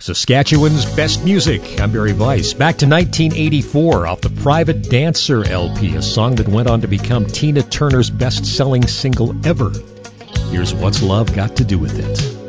Saskatchewan's best music. I'm Barry Weiss. Back to 1984 off the Private Dancer LP, a song that went on to become Tina Turner's best-selling single ever. Here's What's Love Got to Do with It.